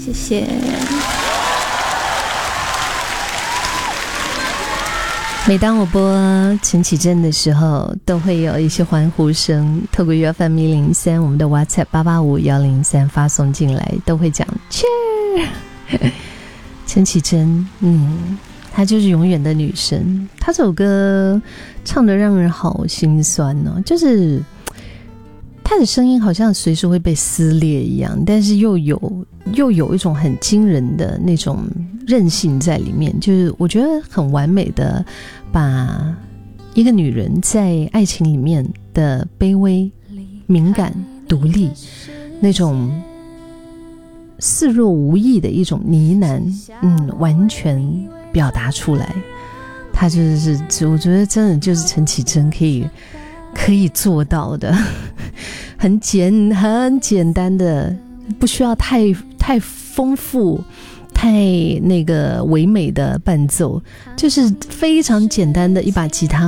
谢谢。每当我播陈绮贞的时候，都会有一些欢呼声，透过UFM103我们的 WhatsApp 885-103发送进来，都会讲 Cheer。 陈绮贞，她就是永远的女神。她这首歌唱得让人好心酸哦，就是她的声音好像随时会被撕裂一样，但是又有一种很惊人的那种韧性在里面，就是我觉得很完美的把一个女人在爱情里面的卑微、敏感、独立，那种似若无意的一种呢喃，完全表达出来。她就是我觉得真的就是陈绮贞可以做到的，很简单的，不需要太丰富、太那个唯美的伴奏，就是非常简单的一把吉他